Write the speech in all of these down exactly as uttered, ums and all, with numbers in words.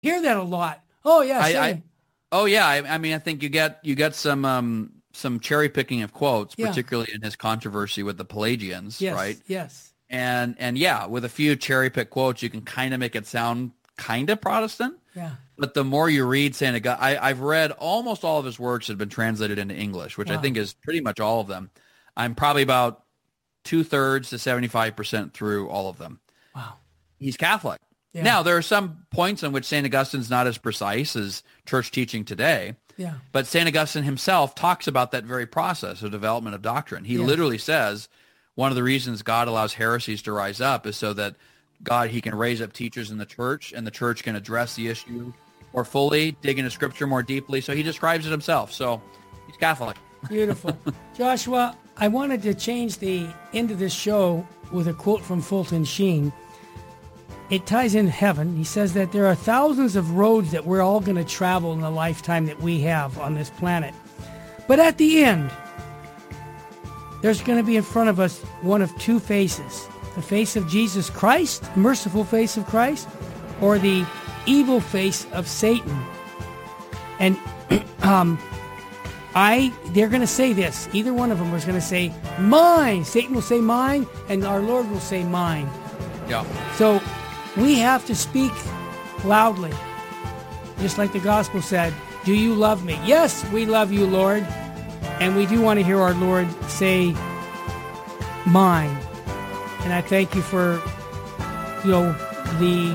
hear that a lot. Oh yeah, I, say I it. oh yeah, I, I mean, I think you get you get some um, some cherry picking of quotes, Yeah. particularly in his controversy with the Pelagians, Yes, right? yes. And and yeah, with a few cherry pick quotes, you can kind of make it sound kind of Protestant. Yeah. But the more you read Saint Augustine, I, I've read almost all of his works have been translated into English, which I Wow. think is pretty much all of them. I'm probably about two thirds to seventy-five percent through all of them. Wow. He's Catholic. Yeah. Now, there are some points in which Saint Augustine's not as precise as church teaching today. Yeah. But Saint Augustine himself talks about that very process of development of doctrine. He Yes. literally says one of the reasons God allows heresies to rise up is so that God, he can raise up teachers in the church, and the church can address the issue more fully, dig into scripture more deeply. So he describes it himself. So he's Catholic. Beautiful. Joshua, I wanted to change the end of this show with a quote from Fulton Sheen. It ties in heaven. He says that there are thousands of roads that we're all going to travel in the lifetime that we have on this planet. But at the end, there's going to be in front of us one of two faces. The face of Jesus Christ, the merciful face of Christ, or the evil face of Satan. And um, I, they're going to say this. Either one of them is going to say, mine. Satan will say mine, and our Lord will say mine. Yeah. So we have to speak loudly. Just like the gospel said, do you love me? Yes, we love you, Lord. And we do want to hear our Lord say, mine. And I thank you for, you know, the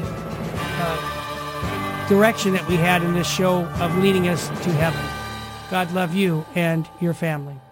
uh, direction that we had in this show of leading us to heaven. God love you and your family.